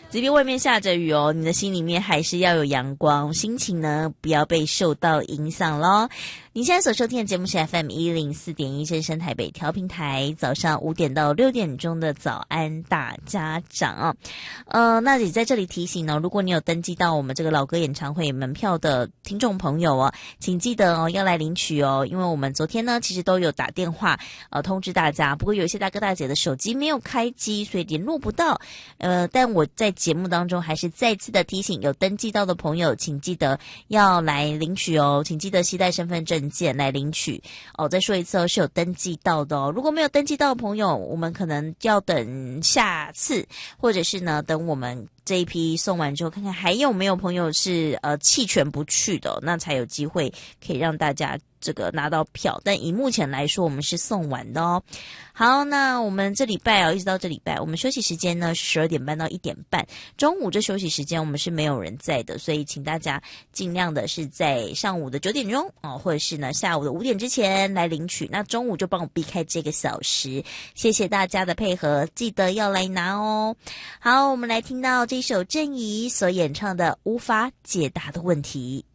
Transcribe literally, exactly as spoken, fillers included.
即便外面下着雨哦，你的心里面还是要有阳光，心情呢不要被受到影响咯。你现在所收听的节目是 F M 一零四点一正声台北调频台，早上五点到六点钟的早安大家长啊。呃，那也在这里提醒呢，如果你有登记到我们这个老歌演唱会门票的听众朋友哦，请记得哦要来领取哦，因为我们昨天呢其实都有打电话呃通知大家，不过有一些大哥大姐的手机没有开机，所以联络不到。呃，但我在节目当中还是再次的提醒，有登记到的朋友，请记得要来领取哦，请记得携带身份证件来领取哦。再说一次哦，是有登记到的哦。如果没有登记到的朋友，我们可能要等下次，或者是呢，等我们这一批送完之后，看看还有没有朋友是呃弃权不去的哦，那才有机会可以让大家这个拿到票。但以目前来说，我们是送完的哦。好，那我们这礼拜哦，一直到这礼拜，我们休息时间呢是十二点半到一点半，中午这休息时间我们是没有人在的，所以请大家尽量的是在上午的九点钟哦，或者是呢下午的五点之前来领取。那中午就帮我避开这个小时，谢谢大家的配合，记得要来拿哦。好，我们来听到这首郑怡所演唱的《无法解答的问题》。